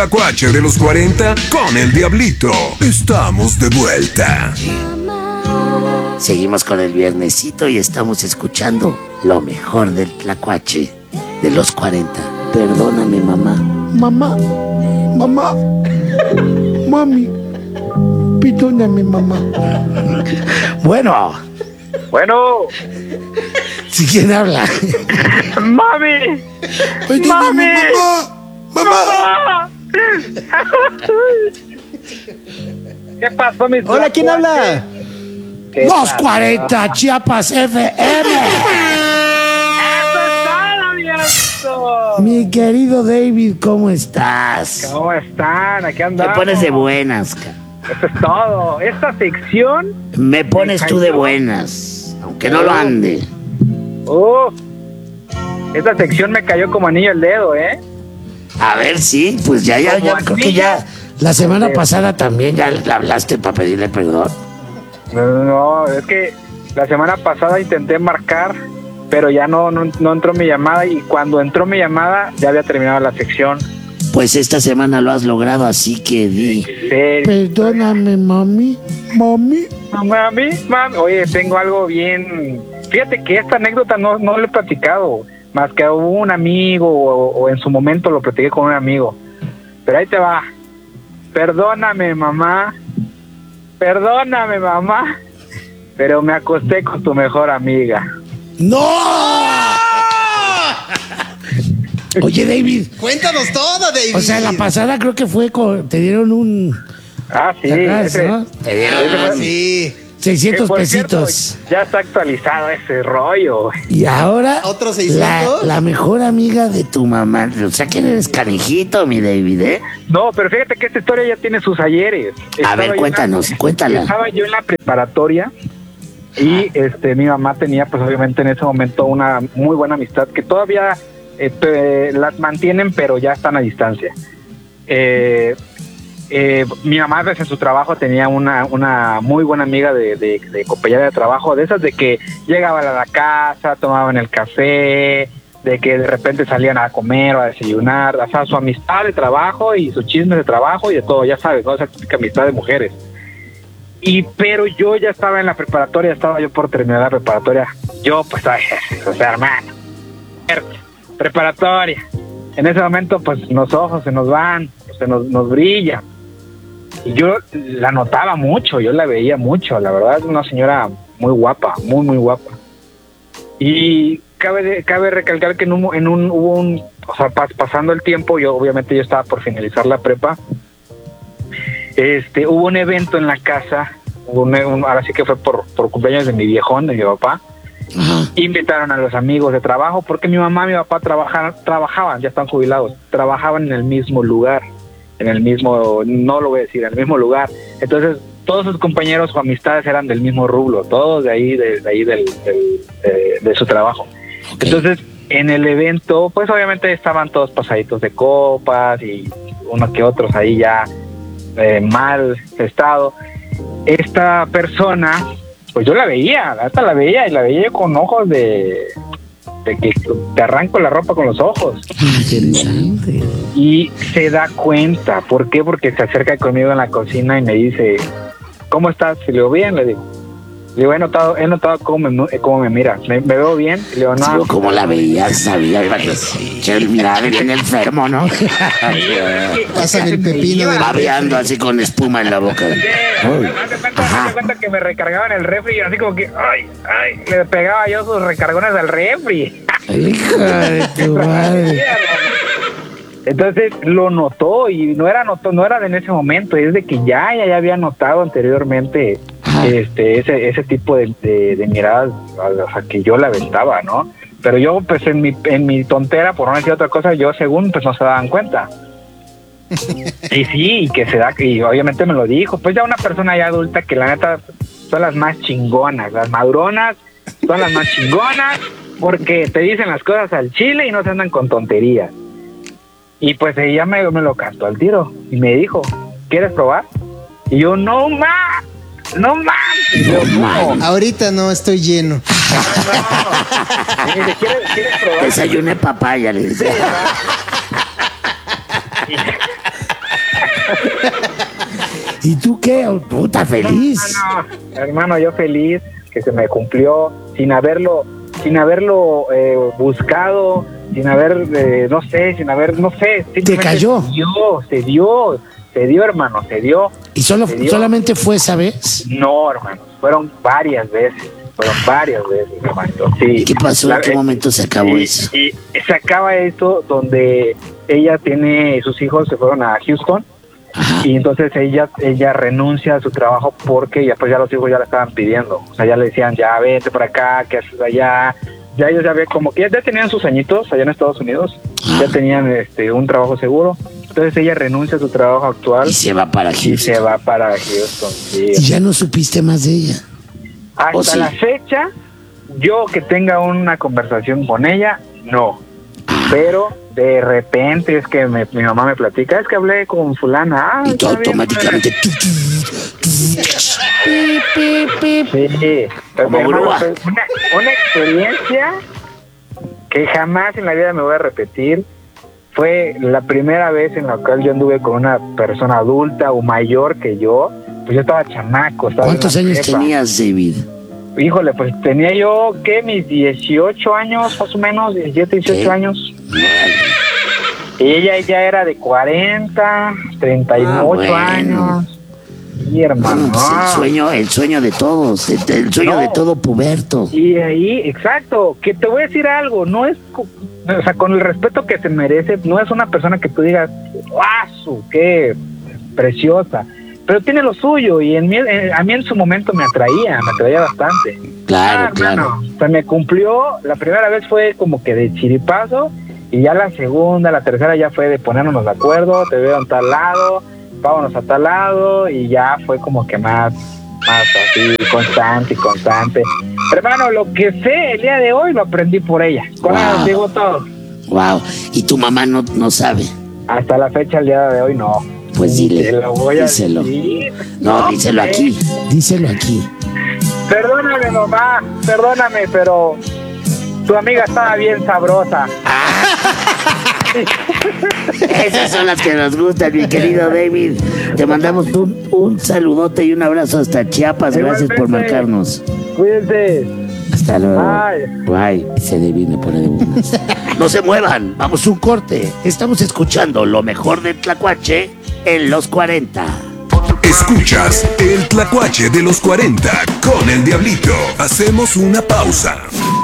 Tlacuache de los 40 con el Diablito. Estamos de vuelta. Seguimos con el viernesito y estamos escuchando lo mejor del Tlacuache de los 40. Perdóname, mamá. Mamá, mami, perdóname, mamá. Bueno, ¿si quién habla? ¡Mami! Perdóname, mamá. ¿Qué pasó, mis Hola, ¿quién habla? Los 40 Chiapas FM. Mi querido David, ¿cómo estás? ¿Cómo están? Aquí Te andamos. pones de buenas, Eso es todo. Esta sección... me pones tú de buenas, aunque no lo ande. Esta sección me cayó como anillo al dedo, ¿eh? A ver, sí, pues ya creo que ya. La semana pasada también ya le hablaste para pedirle perdón. No, es que la semana pasada intenté marcar, pero ya no entró mi llamada, y cuando entró mi llamada ya había terminado la sección. Pues esta semana lo has logrado, así que di. Sí. Perdóname, mami. Mami. Oye, tengo algo bien... Fíjate que esta anécdota no lo he platicado, más que hubo un amigo, o en su momento lo platiqué con un amigo. Pero ahí te va. Perdóname, mamá, pero me acosté con tu mejor amiga. ¡No! Oye, David. Cuéntanos todo, David. O sea, la pasada creo que fue te dieron un... Ah, sí. ¿Te acuerdas, no? Te dieron Sí. 600 por cierto, pesitos. ya está actualizado ese rollo. Y ahora, ¿Otros 600? la mejor amiga de tu mamá. O sea, que eres canijito, mi David, ¿eh? No, pero fíjate que esta historia ya tiene sus ayeres. A ver, cuéntala. Estaba yo en la preparatoria y mi mamá tenía, pues obviamente en ese momento, una muy buena amistad que todavía las mantienen, pero ya están a distancia. Mi mamá desde su trabajo tenía una muy buena amiga de compañera de trabajo, de esas de que llegaban a la casa, tomaban el café, de que de repente salían a comer o a desayunar, o sea, su amistad de trabajo y su chisme de trabajo y de todo, ya sabes, ¿no? Esa típica amistad de mujeres. Pero yo ya estaba en la preparatoria, estaba yo por terminar la preparatoria. Yo, pues, o sea, hermano, preparatoria. En ese momento, pues, los ojos se nos van, nos brilla. Y yo la notaba mucho, yo la veía mucho, la verdad es una señora muy guapa, muy, muy guapa. Y cabe recalcar que o sea, pasando el tiempo, obviamente yo estaba por finalizar la prepa, hubo un evento en la casa, ahora sí que fue por cumpleaños de mi viejón, de mi papá. Ajá. Invitaron a los amigos de trabajo, porque mi mamá y mi papá trabajaban, ya están jubilados, trabajaban en el mismo lugar, no lo voy a decir, en el mismo lugar. Entonces todos sus compañeros o amistades eran del mismo rubro, todos de ahí de su trabajo. Okay. Entonces en el evento, pues obviamente estaban todos pasaditos de copas y unos que otros ahí ya mal estado. Esta persona, pues yo la veía con ojos de que te arranco la ropa con los ojos. Interesante. Y se da cuenta. ¿Por qué? Porque se acerca conmigo en la cocina y me dice, ¿cómo estás? Y le digo, bien, le digo, he notado cómo me mira. ¿Me veo bien? Y le digo, no. Sí, como la veías, sabía que el mirar bien enfermo, ¿no? Pasan el pepino babeando así con espuma en la boca. Me cuenta que me recargaban el refri y así como que, le pegaba yo sus recargones al refri. Hija de tu madre. Entonces lo notó y no era en ese momento, es de que ya había notado anteriormente ese tipo de miradas, o sea, que yo la aventaba, ¿no? Pero yo, pues en mi tontera, por no decir otra cosa, yo según, pues no se daban cuenta. Y sí, y obviamente me lo dijo, pues ya una persona ya adulta que la neta son las más chingonas, las maduronas son las más chingonas, porque te dicen las cosas al chile y no se andan con tonterías. Y pues ella me lo cantó al tiro y me dijo, ¿quieres probar? Y yo, no más. No mames. Ahorita no, estoy lleno. ¿Quieres probar? Desayuné papaya, le dice. ¿Y tú qué? Puta, feliz. Hermano, yo feliz que se me cumplió sin haberlo buscado, sin haber, no sé. ¿Te cayó? Se dio, hermano, se dio. ¿Y solamente fue esa vez? No, hermano, fueron varias veces, hermano. Sí. ¿Y qué pasó? ¿En qué momento se acabó eso? Y se acaba eso donde ella sus hijos se fueron a Houston. Ajá. Y entonces ella renuncia a su trabajo porque ya los hijos ya la estaban pidiendo. O sea, ya le decían, ya vete por acá, ¿qué haces allá? Ya ellos ya ven como que ya tenían sus añitos allá en Estados Unidos, ya tenían un trabajo seguro. Entonces ella renuncia a su trabajo actual. Y se va para Houston. Sí. ¿Y ya no supiste más de ella? Hasta la fecha, yo que tenga una conversación con ella, no. Pero de repente es que mi mamá me platica, es que hablé con fulana. Y tú automáticamente... Sí, una experiencia que jamás en la vida me voy a repetir. Fue la primera vez en la cual yo anduve con una persona adulta o mayor que yo. Pues yo estaba chamaco. ¿Cuántos años tenías, David? Híjole, pues tenía yo, mis 18 años, más o menos, 17, 18 años. Y ella ya era de 40, 38 años. Y hermano. Pues el sueño de todos, el sueño de todo puberto. Y ahí, exacto, que te voy a decir algo, no es, o sea, con el respeto que se merece, no es una persona que tú digas, ¡guau! ¡Qué preciosa! Pero tiene lo suyo y a mí en su momento me atraía bastante. Claro. O sea, me cumplió, la primera vez fue como que de chiripazo y ya la segunda, la tercera ya fue de ponernos de acuerdo, te veo en tal lado, vámonos a tal lado y ya fue como que más así, constante. Hermano, lo que sé el día de hoy lo aprendí por ella. Con ella digo todo. Wow. ¿Y tu mamá no sabe? Hasta la fecha, el día de hoy, no. Pues dile, díselo. No, díselo aquí. Perdóname, mamá, pero tu amiga estaba bien sabrosa. Esas son las que nos gustan, mi querido David. Te mandamos un saludote y un abrazo hasta Chiapas. Gracias por marcarnos. Cuídense. Hasta luego. Bye. Ese David me pone de buenas. No se muevan, vamos un corte. Estamos escuchando lo mejor del Tlacuache en los 40. Escuchas el Tlacuache de los 40 con el Diablito. Hacemos una pausa.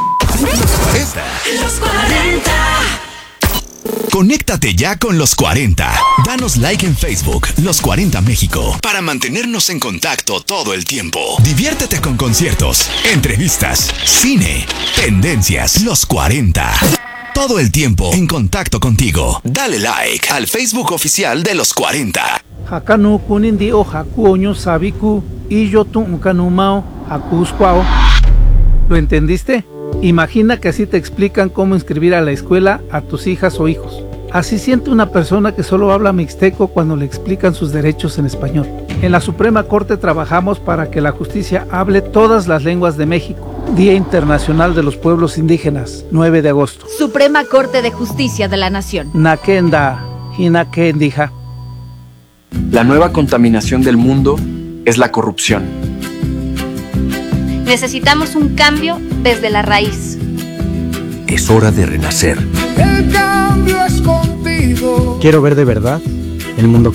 Los 40. Conéctate ya con los 40. Danos like en Facebook, Los 40 México, para mantenernos en contacto todo el tiempo. Diviértete con conciertos, entrevistas, cine, tendencias. Los 40. Todo el tiempo en contacto contigo. Dale like al Facebook oficial de Los 40. Hakanu kunindi o hakuoño sabiku y yo tu kanumao hakuskwao. ¿Lo entendiste? Imagina que así te explican cómo inscribir a la escuela a tus hijas o hijos. Así siente una persona que solo habla mixteco cuando le explican sus derechos en español. En la Suprema Corte trabajamos para que la justicia hable todas las lenguas de México. Día Internacional de los Pueblos Indígenas, 9 de agosto. Suprema Corte de Justicia de la Nación. Nakenda, Hinakendija. La nueva contaminación del mundo es la corrupción. Necesitamos un cambio desde la raíz. Es hora de renacer. El cambio es contigo. Quiero ver de verdad el mundo que